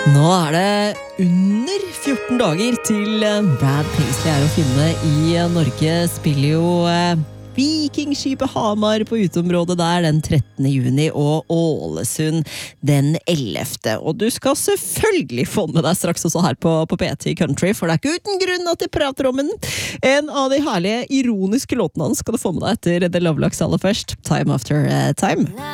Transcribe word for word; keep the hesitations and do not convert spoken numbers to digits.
Nå er det under fjorten dager til Brad Paisley er å finne i Norge. Spiller jo Vikingskipet Hamar på uteområdet der den trettende juni og Ålesund den ellevte. Og du skal selvfølgelig få med deg straks også her på, på P T Country, for det er ikke uten grunn at de prater om den. En av de herlige ironiske låtene hans skal du få med deg etter The Lovelocks aller først. Time After Time.